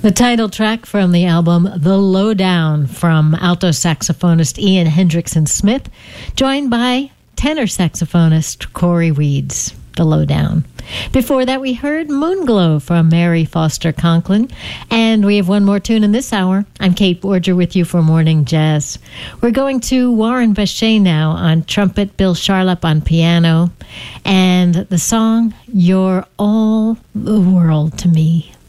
The title track from the album The Lowdown from alto saxophonist Ian Hendrickson Smith, joined by tenor saxophonist Corey Weeds. The Lowdown. Before that, we heard Moonglow from Mary Foster Conklin. And we have one more tune in this hour. I'm Kate Borger with you for Morning Jazz. We're going to Warren Bachet now on trumpet, Bill Charlap on piano, and the song You're All the World to Me.